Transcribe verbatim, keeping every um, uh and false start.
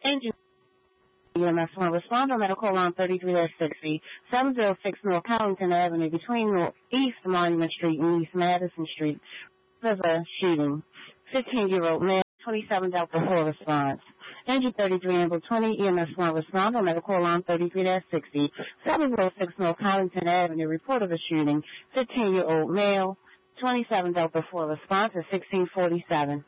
Engine E M S one, respond on medical line thirty-three sixty, seven oh six North Callington Avenue between North East Monument Street and East Madison Street. There's a shooting. fifteen-year-old male, twenty-seven Delta four response. Engine thirty-three, Amber twenty, E M S one, respond on medical line thirty-three sixty, seven oh six North Callington Avenue, report of a shooting. fifteen-year-old male, twenty-seven Delta four response at sixteen forty-seven.